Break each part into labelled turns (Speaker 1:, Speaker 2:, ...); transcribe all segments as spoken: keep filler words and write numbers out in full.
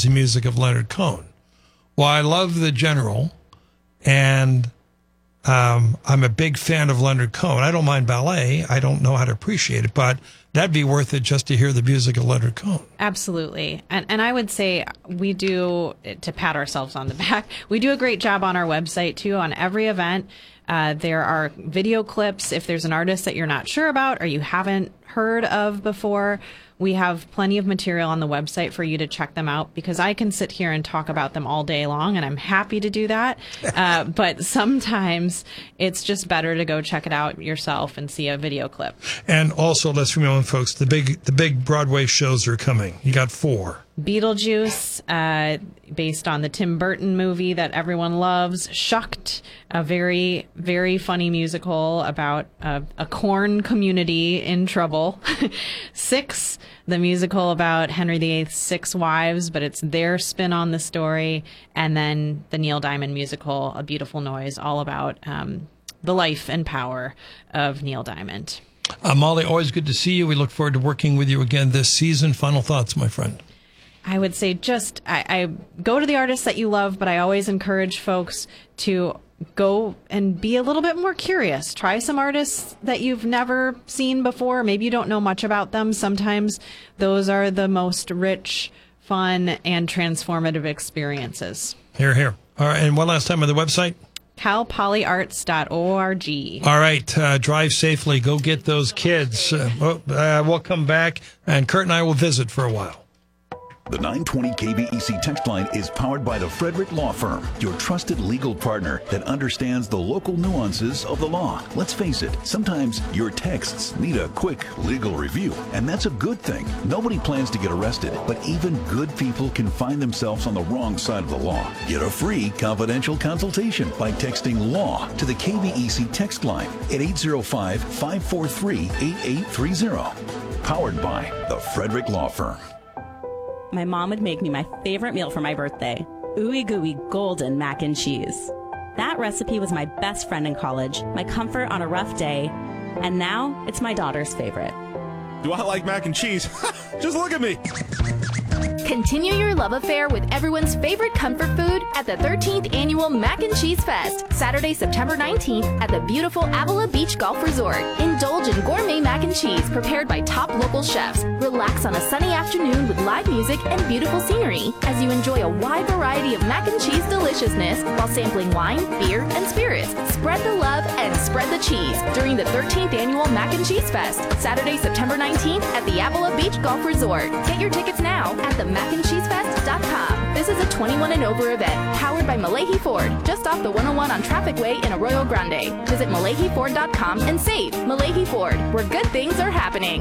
Speaker 1: the music of Leonard Cohen. Well, I love the General, and um, I'm a big fan of Leonard Cohen. I don't mind ballet. I don't know how to appreciate it, but that'd be worth it just to hear the music of Leonard Cohen.
Speaker 2: Absolutely. And and I would say we do, to pat ourselves on the back, we do a great job on our website, too, on every event. Uh, there are video clips. If there's an artist that you're not sure about or you haven't heard of before, we have plenty of material on the website for you to check them out, because I can sit here and talk about them all day long, and I'm happy to do that. Uh, but sometimes it's just better to go check it out yourself and see a video clip.
Speaker 1: And also, let's remind folks, the big the big Broadway shows are coming. You got four.
Speaker 2: Beetlejuice, uh, based on the Tim Burton movie that everyone loves. Shucked, a very, very funny musical about a, a corn community in trouble. Six, the musical about Henry the Eighth's six wives, but it's their spin on the story. And then the Neil Diamond musical, A Beautiful Noise, all about um, the life and power of Neil Diamond.
Speaker 1: Uh, Molly, always good to see you. We look forward to working with you again this season. Final thoughts, my friend.
Speaker 2: I would say just I, I go to the artists that you love, but I always encourage folks to go and be a little bit more curious. Try some artists that you've never seen before. Maybe you don't know much about them. Sometimes those are the most rich, fun, and transformative experiences.
Speaker 1: Here, here. All right, and one last time on the website?
Speaker 2: cal poly arts dot org.
Speaker 1: All right, uh, drive safely. Go get those kids. Uh, well, uh, we'll come back, and Kurt and I will visit for a while.
Speaker 3: The nine twenty K B E C text line is powered by the Frederick Law Firm, your trusted legal partner that understands the local nuances of the law. Let's face it, sometimes your texts need a quick legal review, and that's a good thing. Nobody plans to get arrested, but even good people can find themselves on the wrong side of the law. Get a free confidential consultation by texting LAW to the K B E C text line at eight zero five, five four three, eight eight three zero. Powered by the Frederick Law Firm.
Speaker 4: My mom would make me my favorite meal for my birthday, ooey gooey golden mac and cheese. That recipe was my best friend in college, my comfort on a rough day, and now it's my daughter's favorite.
Speaker 5: Do I like mac and cheese? Just look at me.
Speaker 6: Continue your love affair with everyone's favorite comfort food at the thirteenth Annual Mac and Cheese Fest, Saturday, September nineteenth at the beautiful Avila Beach Golf Resort. Indulge in gourmet mac and cheese prepared by top local chefs. Relax on a sunny afternoon with live music and beautiful scenery as you enjoy a wide variety of mac and cheese deliciousness while sampling wine, beer, and spirits. Spread the love and spread the cheese during the thirteenth Annual Mac and Cheese Fest, Saturday, September nineteenth at the Avila Beach Golf Resort. Get your tickets now at the mac and cheese fest dot com. This is a twenty-one and over event powered by Malahi Ford, just off the one oh one on Traffic Way in Arroyo Grande. Visit malahi ford dot com and save. Malahi Ford, where good things are happening.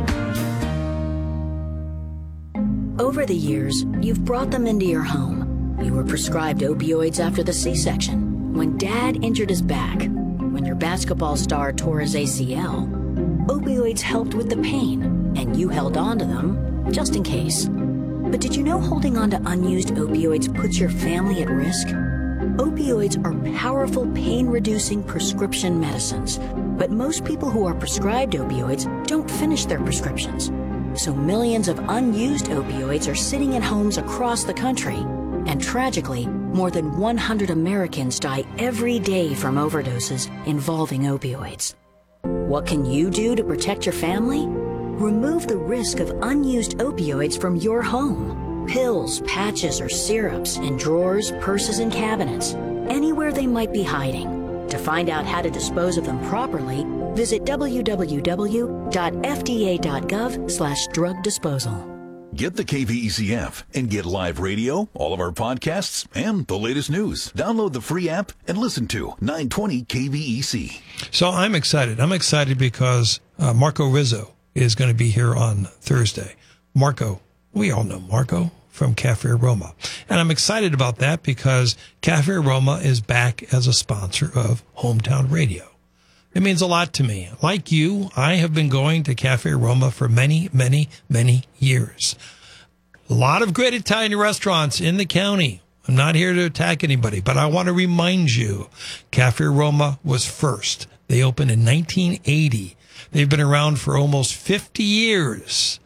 Speaker 7: Over the years, you've brought them into your home. You were prescribed opioids after the C-section, when Dad injured his back, when your basketball star tore his A C L. Opioids helped with the pain, and you held on to them just in case. But did you know holding on to unused opioids puts your family at risk? Opioids are powerful pain-reducing prescription medicines, but most people who are prescribed opioids don't finish their prescriptions. So millions of unused opioids are sitting in homes across the country. And tragically, more than one hundred Americans die every day from overdoses involving opioids. What can you do to protect your family? Remove the risk of unused opioids from your home. Pills, patches, or syrups in drawers, purses, and cabinets, anywhere they might be hiding. To find out how to dispose of them properly, visit w w w dot f d a dot gov slash drug disposal.
Speaker 3: Get the K V E C F and get live radio, all of our podcasts, and the latest news. Download the free app and listen to nine twenty K V E C.
Speaker 1: So I'm excited. I'm excited because uh, Marco Rizzo is going to be here on Thursday. Marco, we all know Marco from Cafe Roma. And I'm excited about that because Cafe Roma is back as a sponsor of Hometown Radio. It means a lot to me. Like you, I have been going to Cafe Roma for many, many, many years. A lot of great Italian restaurants in the county. I'm not here to attack anybody, but I want to remind you, Cafe Roma was first. They opened in nineteen eighty. They've been around for almost fifty years.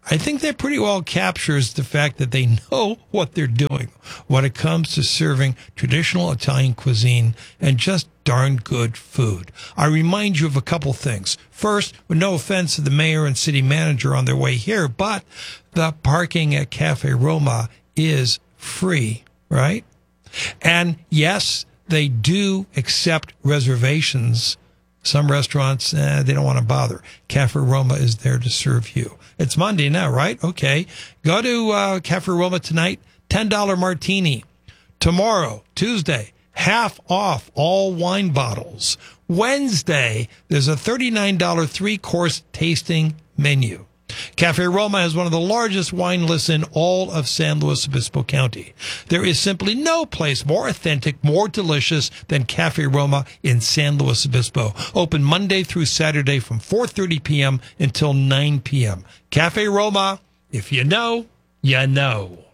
Speaker 1: I think that pretty well captures the fact that they know what they're doing when it comes to serving traditional Italian cuisine and just darn good food. I remind you of a couple things. First, with no offense to the mayor and city manager on their way here, but the parking at Cafe Roma is free, right? And yes, they do accept reservations. Some restaurants, eh, they don't want to bother. Cafe Roma is there to serve you. It's Monday now, right? Okay. Go to uh, Cafe Roma tonight, ten dollars martini. Tomorrow, Tuesday, half off all wine bottles. Wednesday, there's a thirty-nine dollars three-course tasting menu. Cafe Roma has one of the largest wine lists in all of San Luis Obispo County. There is simply no place more authentic, more delicious than Cafe Roma in San Luis Obispo. Open Monday through Saturday from four thirty p.m. until nine p.m. Cafe Roma, if you know, you know.